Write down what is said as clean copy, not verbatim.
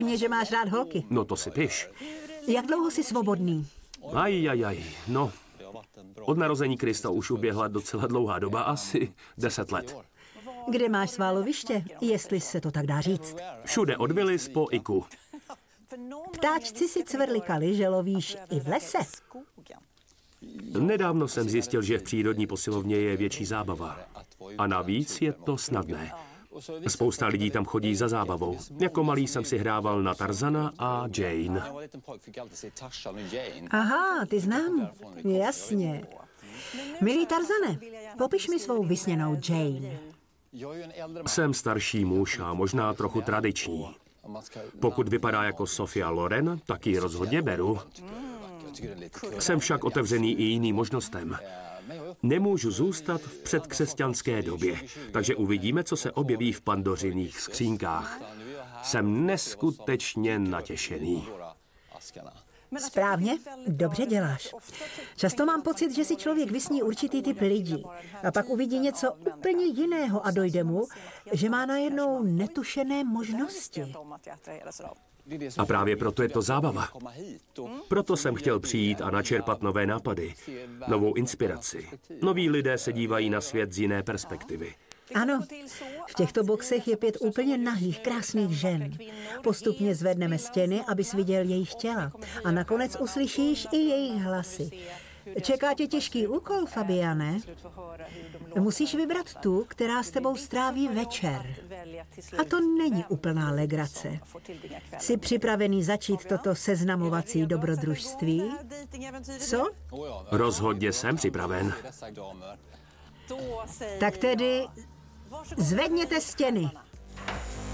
Mě, že máš rád holky. No to si piš. Jak dlouho jsi svobodný? No. Od narození Krista už uběhla docela dlouhá doba, asi 10 let. Kde máš sváloviště, jestli se to tak dá říct? Všude od Vilis po Iku. Ptáčci si cvrlikali, že lovíš i v lese. Nedávno jsem zjistil, že v přírodní posilovně je větší zábava. A navíc je to snadné. Spousta lidí tam chodí za zábavou. Jako malý jsem si hrával na Tarzana a Jane. Aha, ty znám. Jasně. Milý Tarzane, popiš mi svou vysněnou Jane. Jsem starší muž a možná trochu tradiční. Pokud vypadá jako Sophia Loren, tak ji rozhodně beru. Jsem však otevřený i jiným možnostem. Nemůžu zůstat v předkřesťanské době, takže uvidíme, co se objeví v Pandořiných skřínkách. Jsem neskutečně natěšený. Správně, dobře děláš. Často mám pocit, že si člověk vysní určitý typ lidí a pak uvidí něco úplně jiného a dojde mu, že má najednou netušené možnosti. A právě proto je to zábava. Proto jsem chtěl přijít a načerpat nové nápady, novou inspiraci. Noví lidé se dívají na svět z jiné perspektivy. Ano, v těchto boxech je 5 úplně nahých, krásných žen. Postupně zvedneme stěny, abys viděl jejich těla. A nakonec uslyšíš i jejich hlasy. Čeká tě těžký úkol, Fabiane. Musíš vybrat tu, která s tebou stráví večer. A to není úplná legrace. Jsi připravený začít toto seznamovací dobrodružství? Co? Rozhodně jsem připraven. Tak tedy zvedněte stěny.